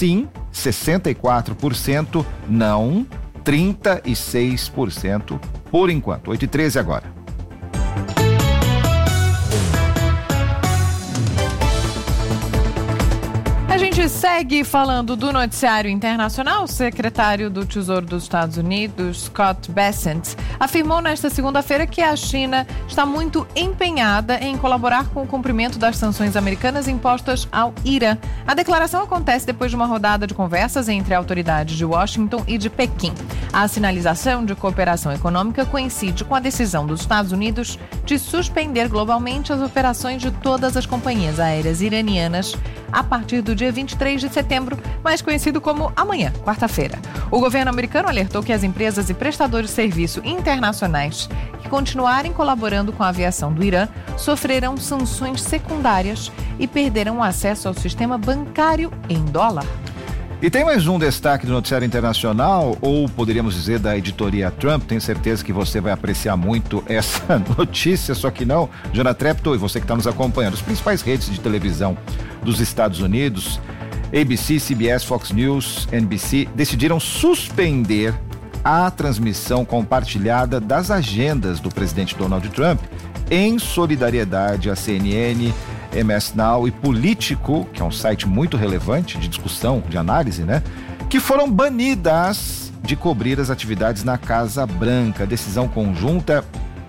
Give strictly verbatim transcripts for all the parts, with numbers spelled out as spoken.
sim, sessenta e quatro por cento, não, trinta e seis por cento por enquanto. oito e treze agora. A gente segue falando do noticiário internacional. O secretário do Tesouro dos Estados Unidos, Scott Bessent, afirmou nesta segunda-feira que a China está muito empenhada em colaborar com o cumprimento das sanções americanas impostas ao Irã. A declaração acontece depois de uma rodada de conversas entre autoridades de Washington e de Pequim. A sinalização de cooperação econômica coincide com a decisão dos Estados Unidos de suspender globalmente as operações de todas as companhias aéreas iranianas a partir do dia vinte e três de setembro, mais conhecido como amanhã, quarta-feira. O governo americano alertou que as empresas e prestadores de serviço internacionais que continuarem colaborando com a aviação do Irã sofrerão sanções secundárias e perderão acesso ao sistema bancário em dólar. E tem mais um destaque do noticiário internacional, ou poderíamos dizer da editoria Trump. Tenho certeza que você vai apreciar muito essa notícia, só que não. Jana Treptow e você que está nos acompanhando, as principais redes de televisão dos Estados Unidos, A B C, C B S, Fox News, N B C, decidiram suspender a transmissão compartilhada das agendas do presidente Donald Trump em solidariedade à C N N, M S Now e Político, que é um site muito relevante de discussão, de análise, né? Que foram banidas de cobrir as atividades na Casa Branca. A decisão conjunta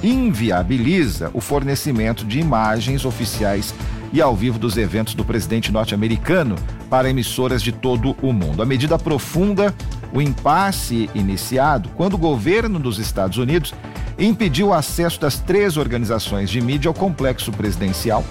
inviabiliza o fornecimento de imagens oficiais e ao vivo dos eventos do presidente norte-americano para emissoras de todo o mundo. A medida aprofunda o impasse iniciado quando o governo dos Estados Unidos impediu o acesso das três organizações de mídia ao complexo presidencial,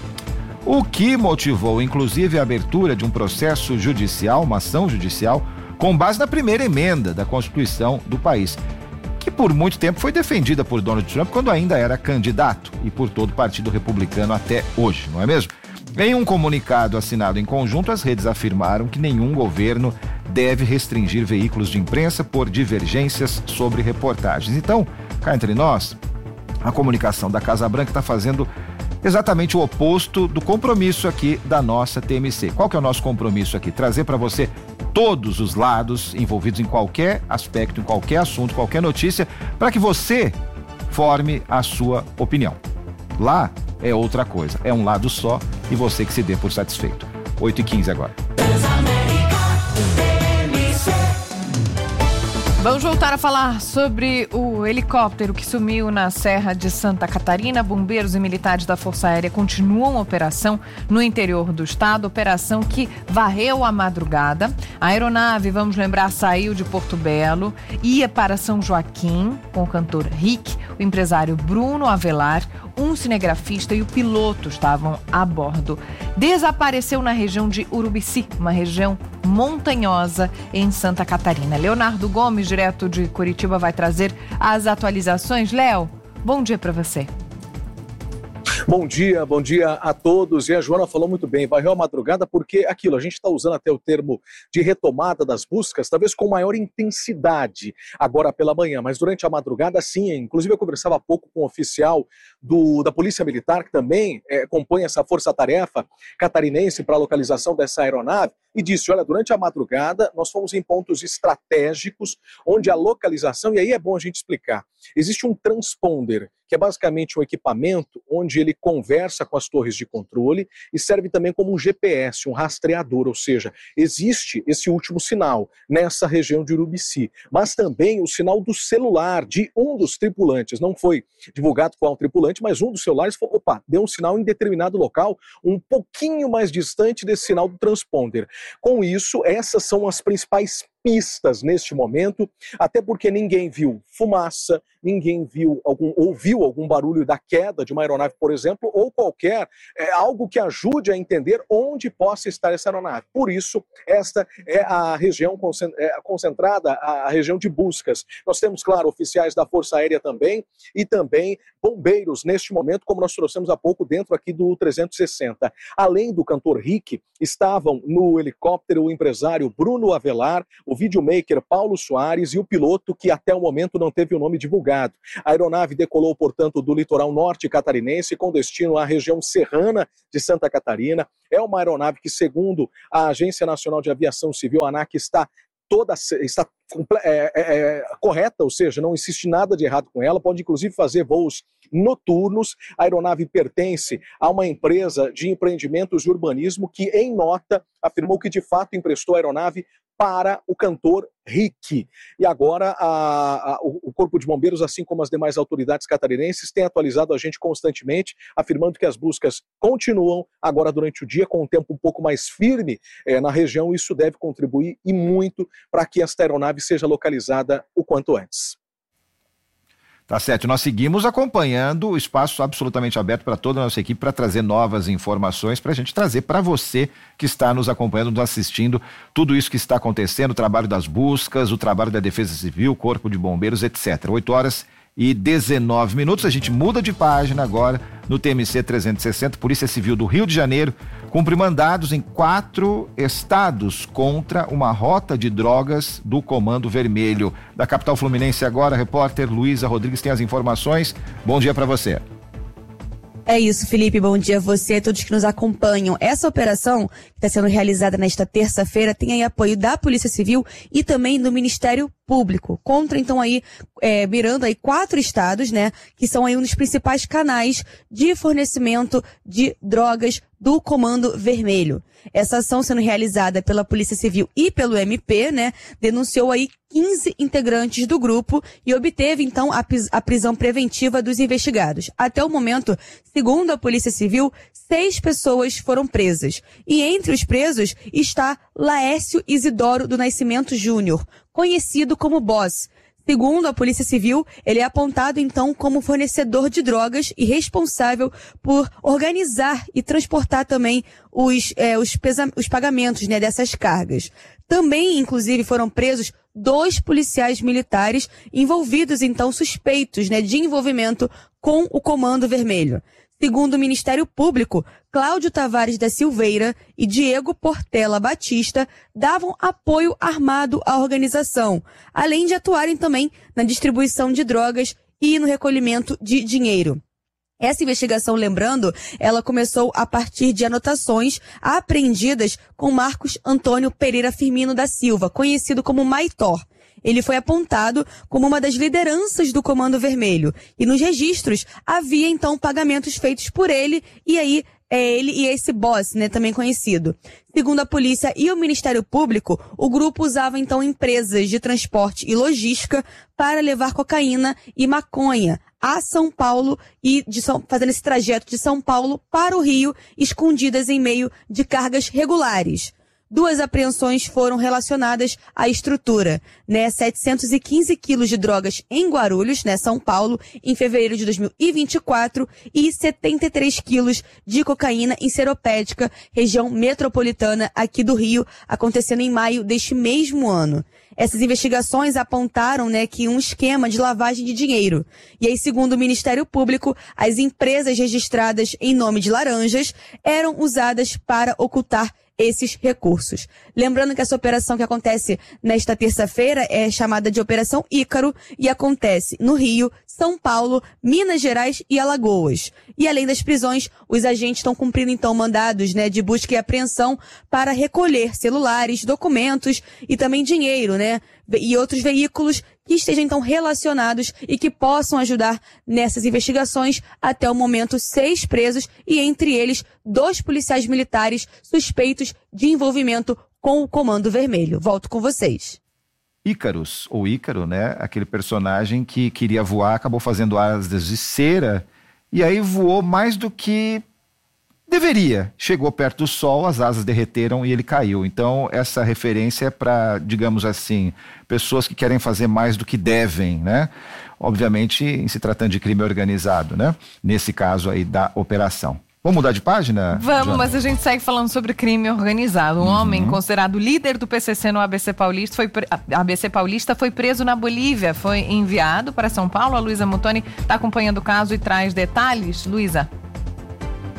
o que motivou, inclusive, a abertura de um processo judicial, uma ação judicial, com base na primeira emenda da Constituição do país, que por muito tempo foi defendida por Donald Trump quando ainda era candidato e por todo o Partido Republicano até hoje, não é mesmo? Em um comunicado assinado em conjunto, as redes afirmaram que nenhum governo deve restringir veículos de imprensa por divergências sobre reportagens. Então, cá entre nós, a comunicação da Casa Branca está fazendo exatamente o oposto do compromisso aqui da nossa T M C. Qual que é o nosso compromisso aqui? Trazer para você todos os lados envolvidos em qualquer aspecto, em qualquer assunto, qualquer notícia, para que você forme a sua opinião. Lá é outra coisa, é um lado só e você que se dê por satisfeito. oito e quinze agora. Vamos voltar a falar sobre o helicóptero que sumiu na Serra de Santa Catarina. Bombeiros e militares da Força Aérea continuam a operação no interior do estado, operação que varreu a madrugada. A aeronave, vamos lembrar, saiu de Porto Belo, ia para São Joaquim com o cantor Rick, o empresário Bruno Avelar, um cinegrafista e o piloto estavam a bordo. Desapareceu na região de Urubici, uma região montanhosa em Santa Catarina. Leonardo Gomes, direto de Curitiba, vai trazer as atualizações. Léo, bom dia para você. Bom dia, bom dia a todos. E a Joana falou muito bem, varreu a madrugada porque aquilo, a gente está usando até o termo de retomada das buscas, talvez com maior intensidade agora pela manhã, mas durante a madrugada sim. Inclusive eu conversava há pouco com um oficial do, da Polícia Militar, que também é, compõe essa força-tarefa catarinense para a localização dessa aeronave, e disse, olha, durante a madrugada nós fomos em pontos estratégicos onde a localização, e aí é bom a gente explicar, existe um transponder, que é basicamente um equipamento onde ele conversa com as torres de controle e serve também como um G P S, um rastreador, ou seja, existe esse último sinal nessa região de Urubici, mas também o sinal do celular de um dos tripulantes, não foi divulgado qual tripulante, mas um dos celulares falou, opa, deu um sinal em determinado local, um pouquinho mais distante desse sinal do transponder. Com isso, essas são as principais pistas neste momento, até porque ninguém viu fumaça, ninguém viu algum, ouviu algum barulho da queda de uma aeronave, por exemplo, ou qualquer, é, algo que ajude a entender onde possa estar essa aeronave. Por isso, esta é a região concentrada, a região de buscas. Nós temos, claro, oficiais da Força Aérea também, e também bombeiros neste momento, como nós trouxemos há pouco dentro aqui do trezentos e sessenta. Além do cantor Rick, estavam no helicóptero o empresário Bruno Avelar, o o videomaker Paulo Soares e o piloto, que até o momento não teve o nome divulgado. A aeronave decolou, portanto, do litoral norte catarinense com destino à região serrana de Santa Catarina. É uma aeronave que, segundo a Agência Nacional de Aviação Civil, a ANAC, está toda está é, é, correta, ou seja, não existe nada de errado com ela, pode inclusive fazer voos noturnos. A aeronave pertence a uma empresa de empreendimentos e urbanismo que, em nota, afirmou que de fato emprestou a aeronave para o cantor Rick. E agora a, a, o Corpo de Bombeiros, assim como as demais autoridades catarinenses, têm atualizado a gente constantemente, afirmando que as buscas continuam agora durante o dia, com um tempo um pouco mais firme eh, na região. Isso deve contribuir e muito para que esta aeronave seja localizada o quanto antes. Tá certo, nós seguimos acompanhando o espaço absolutamente aberto para toda a nossa equipe para trazer novas informações, para a gente trazer para você que está nos acompanhando, nos assistindo, tudo isso que está acontecendo, o trabalho das buscas, o trabalho da Defesa Civil, Corpo de Bombeiros, etcétera. oito horas e dezenove minutos, a gente muda de página agora no T M C trezentos e sessenta, Polícia Civil do Rio de Janeiro cumpre mandados em quatro estados contra uma rota de drogas do Comando Vermelho. Da capital fluminense agora, a repórter Luísa Rodrigues tem as informações. Bom dia para você. É isso, Felipe, bom dia a você e a todos que nos acompanham. Essa operação, que está sendo realizada nesta terça-feira, tem aí apoio da Polícia Civil e também do Ministério Público, contra então aí, é, mirando aí quatro estados, né, que são aí um dos principais canais de fornecimento de drogas do Comando Vermelho. Essa ação sendo realizada pela Polícia Civil e pelo M P, né, denunciou aí quinze integrantes do grupo e obteve então a, a prisão preventiva dos investigados. Até o momento, segundo a Polícia Civil, seis pessoas foram presas. E entre os presos está Laércio Isidoro do Nascimento Júnior, conhecido como Boss. Segundo a Polícia Civil, ele é apontado então como fornecedor de drogas e responsável por organizar e transportar também os, é, os, pesa- os pagamentos, né, dessas cargas. Também, inclusive, foram presos dois policiais militares envolvidos, então, suspeitos, né, de envolvimento com o Comando Vermelho. Segundo o Ministério Público, Cláudio Tavares da Silveira e Diego Portela Batista davam apoio armado à organização, além de atuarem também na distribuição de drogas e no recolhimento de dinheiro. Essa investigação, lembrando, ela começou a partir de anotações apreendidas com Marcos Antônio Pereira Firmino da Silva, conhecido como Maitor. Ele foi apontado como uma das lideranças do Comando Vermelho. E nos registros havia, então, pagamentos feitos por ele, e aí é ele e esse Boss, né, também conhecido. Segundo a polícia e o Ministério Público, o grupo usava, então, empresas de transporte e logística para levar cocaína e maconha a São Paulo e de São, fazendo esse trajeto de São Paulo para o Rio, escondidas em meio de cargas regulares. Duas apreensões foram relacionadas à estrutura, né? setecentos e quinze quilos de drogas em Guarulhos, né? São Paulo, em fevereiro de dois mil e vinte e quatro, e setenta e três quilos de cocaína em Seropédica, região metropolitana aqui do Rio, acontecendo em maio deste mesmo ano. Essas investigações apontaram, né, que um esquema de lavagem de dinheiro. E aí, segundo o Ministério Público, as empresas registradas em nome de laranjas eram usadas para ocultar esses recursos. Lembrando que essa operação que acontece nesta terça-feira é chamada de Operação Ícaro e acontece no Rio, São Paulo, Minas Gerais e Alagoas. E além das prisões, os agentes estão cumprindo então mandados, né, de busca e apreensão para recolher celulares, documentos e também dinheiro, né, e outros veículos que estejam então relacionados e que possam ajudar nessas investigações. Até o momento, seis presos e entre eles dois policiais militares suspeitos de envolvimento com o Comando Vermelho. Volto com vocês. Ícaros, ou Ícaro, né? Aquele personagem que queria voar, acabou fazendo asas de cera e aí voou mais do que deveria. Chegou perto do sol, as asas derreteram e ele caiu. Então, essa referência é para, digamos assim, pessoas que querem fazer mais do que devem, né? Obviamente, em se tratando de crime organizado, né? Nesse caso aí da operação. Vamos mudar de página? Vamos, Jana? mas a gente segue falando sobre crime organizado. Um uhum. homem considerado líder do P C C no A B C Paulista foi, pre... A B C Paulista foi preso na Bolívia, foi enviado para São Paulo. A Luísa Mutoni está acompanhando o caso e traz detalhes. Luísa.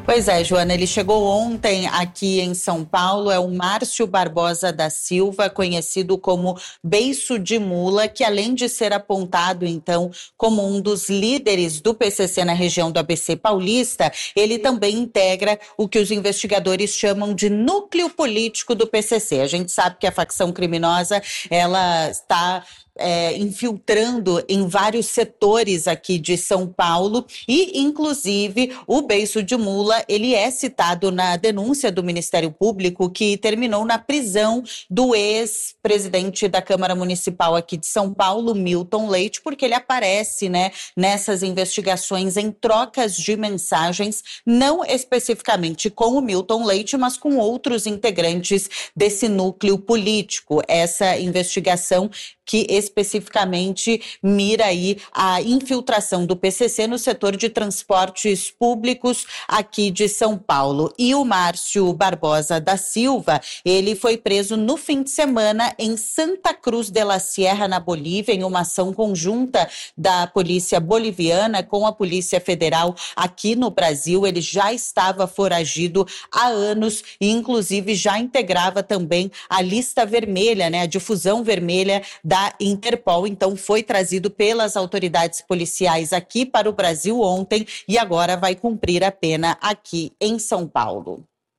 Pois é, Joana, ele chegou ontem aqui em São Paulo, é o Márcio Barbosa da Silva, conhecido como Beiço de Mula, que além de ser apontado, então, como um dos líderes do P C C na região do A B C paulista, ele também integra o que os investigadores chamam de núcleo político do P C C. A gente sabe que a facção criminosa, ela está É, infiltrando em vários setores aqui de São Paulo e, inclusive, o Beiço de Mula, ele é citado na denúncia do Ministério Público que terminou na prisão do ex-presidente da Câmara Municipal aqui de São Paulo, Milton Leite, porque ele aparece, né, nessas investigações em trocas de mensagens, não especificamente com o Milton Leite, mas com outros integrantes desse núcleo político. Essa investigação que especificamente mira aí a infiltração do P C C no setor de transportes públicos aqui de São Paulo. E o Márcio Barbosa da Silva, ele foi preso no fim de semana em Santa Cruz de la Sierra, na Bolívia, em uma ação conjunta da polícia boliviana com a Polícia Federal aqui no Brasil. Ele já estava foragido há anos e, inclusive, já integrava também a lista vermelha, né, a difusão vermelha da da Interpol. Então foi trazido pelas autoridades policiais aqui para o Brasil ontem e agora vai cumprir a pena aqui em São Paulo.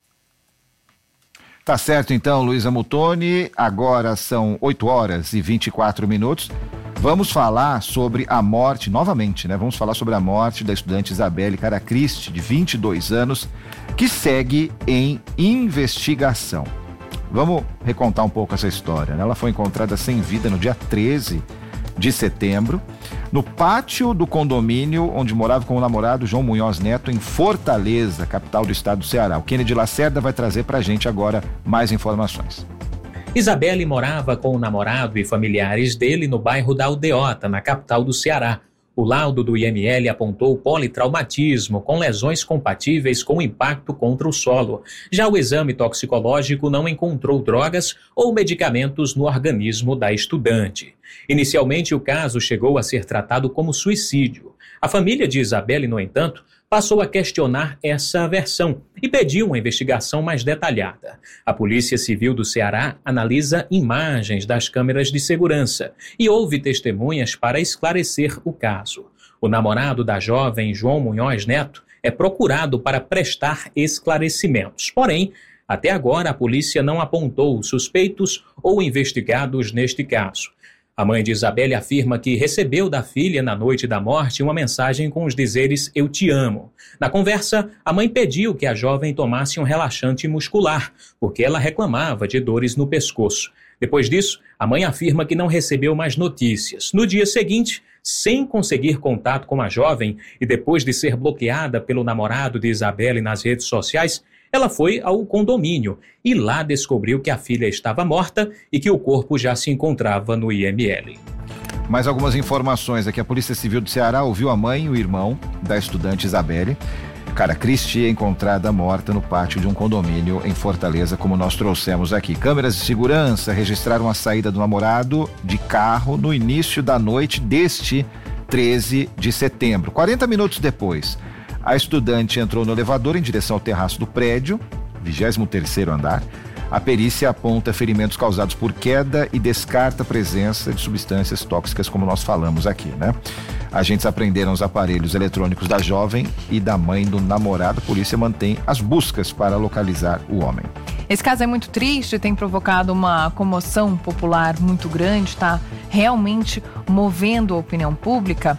Tá certo então, Luísa Muttoni, agora são oito horas e vinte e quatro minutos. Vamos falar sobre a morte, novamente, né? Vamos falar sobre a morte da estudante Isabelle Caracristi, de vinte e dois anos, que segue em investigação. Vamos recontar um pouco essa história, né? Ela foi encontrada sem vida no dia treze de setembro, no pátio do condomínio onde morava com o namorado João Munhoz Neto, em Fortaleza, capital do estado do Ceará. O Kennedy Lacerda vai trazer pra gente agora mais informações. Isabelle morava com o namorado e familiares dele no bairro da Aldeota, na capital do Ceará. O laudo do I M L apontou politraumatismo com lesões compatíveis com impacto contra o solo. Já o exame toxicológico não encontrou drogas ou medicamentos no organismo da estudante. Inicialmente, o caso chegou a ser tratado como suicídio. A família de Isabelle, no entanto, passou a questionar essa versão e pediu uma investigação mais detalhada. A Polícia Civil do Ceará analisa imagens das câmeras de segurança e houve testemunhas para esclarecer o caso. O namorado da jovem, João Munhoz Neto, é procurado para prestar esclarecimentos. Porém, até agora a polícia não apontou suspeitos ou investigados neste caso. A mãe de Isabelle afirma que recebeu da filha, na noite da morte, uma mensagem com os dizeres "eu te amo". Na conversa, a mãe pediu que a jovem tomasse um relaxante muscular, porque ela reclamava de dores no pescoço. Depois disso, a mãe afirma que não recebeu mais notícias. No dia seguinte, sem conseguir contato com a jovem e depois de ser bloqueada pelo namorado de Isabelle nas redes sociais, ela foi ao condomínio e lá descobriu que a filha estava morta e que o corpo já se encontrava no I M L. Mais algumas informações aqui. A Polícia Civil do Ceará ouviu a mãe e o irmão da estudante Isabelle Caracristi, encontrada morta no pátio de um condomínio em Fortaleza, como nós trouxemos aqui. Câmeras de segurança registraram a saída do namorado de carro no início da noite deste treze de setembro. quarenta minutos depois, a estudante entrou no elevador em direção ao terraço do prédio, vigésimo terceiro andar. A perícia aponta ferimentos causados por queda e descarta a presença de substâncias tóxicas, como nós falamos aqui, né? Agentes apreenderam os aparelhos eletrônicos da jovem e da mãe do namorado. A polícia mantém as buscas para localizar o homem. Esse caso é muito triste, tem provocado uma comoção popular muito grande, está realmente movendo a opinião pública.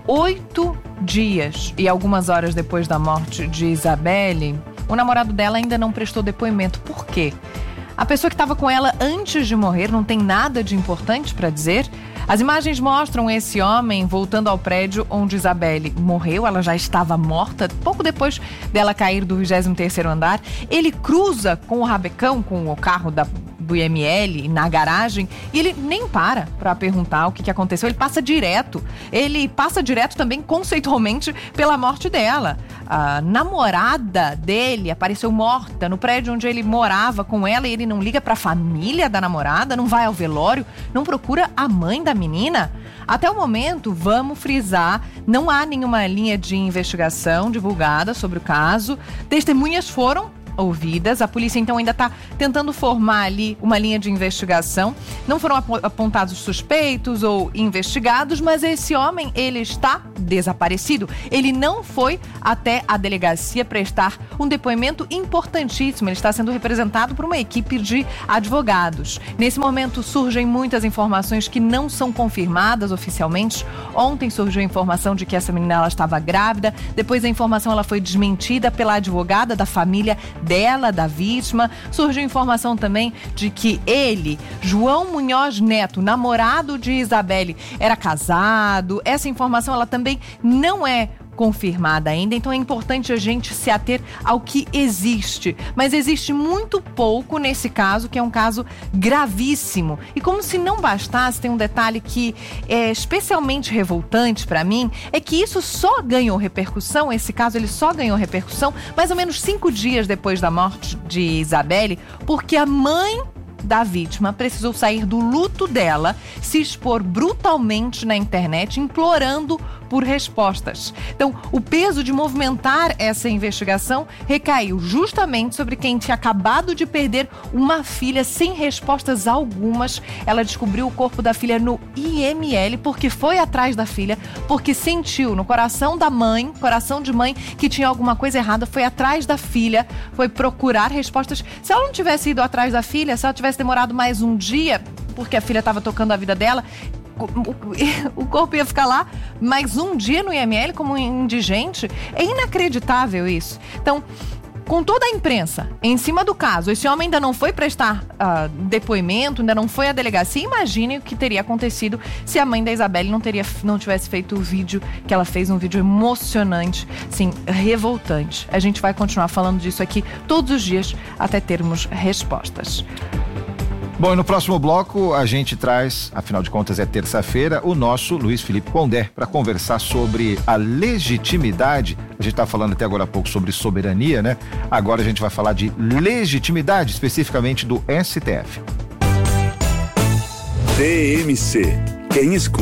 Oito dias e algumas horas depois da morte de Isabelle, o namorado dela ainda não prestou depoimento. Por quê? A pessoa que estava com ela antes de morrer não tem nada de importante para dizer. As imagens mostram esse homem voltando ao prédio onde Isabelle morreu. Ela já estava morta pouco depois dela cair do vigésimo terceiro andar. Ele cruza com o rabecão, com o carro da, do I M L na garagem e ele nem para para perguntar o que, que aconteceu. Ele passa direto. Ele passa direto também conceitualmente pela morte dela. A namorada dele apareceu morta no prédio onde ele morava com ela e ele não liga para a família da namorada, não vai ao velório, não procura a mãe da menina. Até o momento, vamos frisar, não há nenhuma linha de investigação divulgada sobre o caso. Testemunhas foram ouvidas, a polícia então ainda está tentando formar ali uma linha de investigação. Não foram apontados suspeitos ou investigados, mas esse homem, ele está desaparecido. Ele não foi até a delegacia prestar um depoimento importantíssimo. Ele está sendo representado por uma equipe de advogados. Nesse momento surgem muitas informações que não são confirmadas oficialmente. Ontem surgiu a informação de que essa menina ela estava grávida, depois a informação ela foi desmentida pela advogada da família dela, da vítima. Surgiu informação também de que ele, João Munhoz Neto, namorado de Isabelle, era casado. Essa informação ela também não é confirmada ainda, então é importante a gente se ater ao que existe. Mas existe muito pouco nesse caso, que é um caso gravíssimo. E como se não bastasse, tem um detalhe que é especialmente revoltante para mim, é que isso só ganhou repercussão, esse caso ele só ganhou repercussão mais ou menos cinco dias depois da morte de Isabelle, porque a mãe da vítima precisou sair do luto dela, se expor brutalmente na internet, implorando por respostas. Então, o peso de movimentar essa investigação recaiu justamente sobre quem tinha acabado de perder uma filha sem respostas algumas. Ela descobriu o corpo da filha no I M L porque foi atrás da filha, porque sentiu no coração da mãe, coração de mãe, que tinha alguma coisa errada, foi atrás da filha, foi procurar respostas. Se ela não tivesse ido atrás da filha, se ela tivesse demorado mais um dia, porque a filha estava tocando a vida dela, o corpo ia ficar lá mais um dia no I M L como indigente. É inacreditável isso. Então, com toda a imprensa em cima do caso, esse homem ainda não foi prestar uh, depoimento, ainda não foi à delegacia. Imagine o que teria acontecido se a mãe da Isabelle não, teria, não tivesse feito o vídeo que ela fez, um vídeo emocionante, sim, revoltante. A gente vai continuar falando disso aqui todos os dias até termos respostas. Bom, e no próximo bloco a gente traz, afinal de contas é terça-feira, o nosso Luiz Felipe Pondé para conversar sobre a legitimidade. A gente está falando até agora há pouco sobre soberania, né? Agora a gente vai falar de legitimidade, especificamente do S T F. T M C. Quem escuta